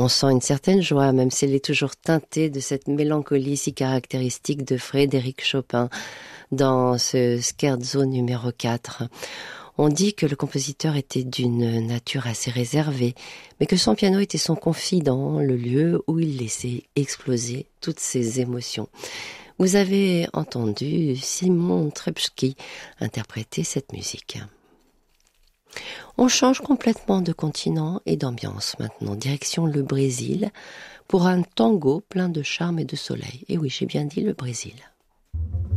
On sent une certaine joie, même si elle est toujours teintée de cette mélancolie si caractéristique de Frédéric Chopin dans ce scherzo numéro 4. On dit que le compositeur était d'une nature assez réservée, mais que son piano était son confident, le lieu où il laissait exploser toutes ses émotions. Vous avez entendu Simon Trpceski interpréter cette musique. On change complètement de continent et d'ambiance maintenant, direction le Brésil, pour un tango plein de charme et de soleil. Et oui, j'ai bien dit le Brésil.